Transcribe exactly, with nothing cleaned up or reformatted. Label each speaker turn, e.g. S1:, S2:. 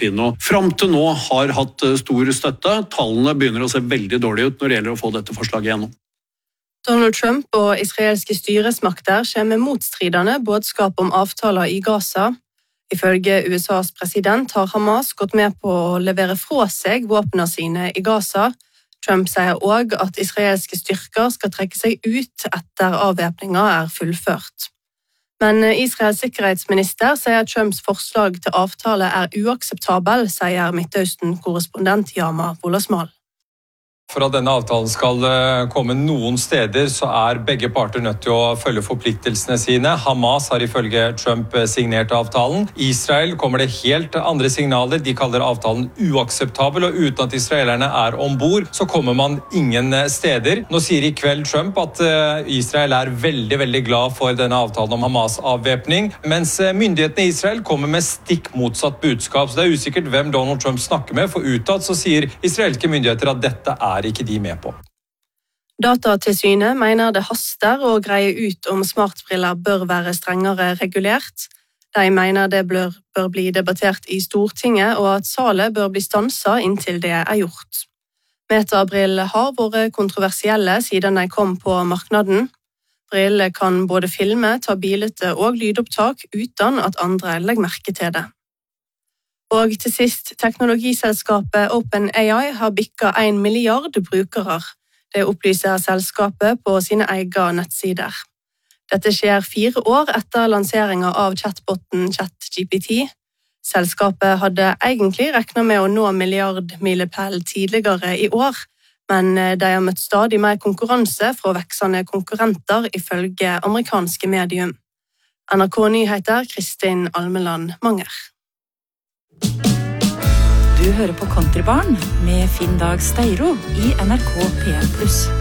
S1: Netanyahu fram til nå har hatt stor støtte. Tallene begynner å se veldig dårlige ut når det gjelder å få dette forslaget gjennom.
S2: Donald Trump og israelske styresmakter kommer med motstridende budskap om avtaler i Gaza. Ifølge U S A's president har Hamas gått med på å levere fra seg våpnene sine i Gaza. Trump sier også at israelske styrker skal trekke seg ut etter avvæpningen er fullført. Men Israels sikkerhetsminister sier at Trumps forslag til avtale er uakseptabel, sier Midtøsten-korrespondent Yama Wolasmal.
S3: For at denne avtalen skal komme noen steder, så er begge parter nødt til å følge forpliktelsene sine. Hamas har ifølge Trump signert avtalen. Israel kommer det helt andre signaler. De kaller avtalen uakseptabel, og uten at israelerne er ombord, så kommer man ingen steder. Nå sier i kveld Trump at Israel er veldig, veldig glad for denne avtalen om Hamas-avvæpning, mens myndighetene i Israel kommer med stikk motsatt budskap. Så det er usikkert hvem Donald Trump snakker med, for utad så sier israelske myndigheter at dette er ikke de med på.
S2: Datatilsynet mener det haster å greie ut om smartbriller bør være strengere regulert. De mener det bør, bør bli debattert i Stortinget, og at salet bør bli stanset inntil det er gjort. Metabriller har vært kontroversielle siden de kom på markedet. Briller kan både filme, ta bilde og lydopptak uten at andre legger merke til det. Og til sist, teknologiselskapet OpenAI har bikket en milliard brukere. Det opplyser selskapet på sine egne nettsider. Dette skjer fire år etter lanseringen av chatboten ChatGPT. Selskapet hadde egentlig regnet med å nå milliardmilepæl tidligere i år, men de har møtt stadig mer konkurranse fra veksende konkurrenter ifølge amerikanske medium. N R K-nyheter Kristin Almeland Manger.
S4: Du hører på Countrybarn med Finn Dag Steiro i N R K P en pluss.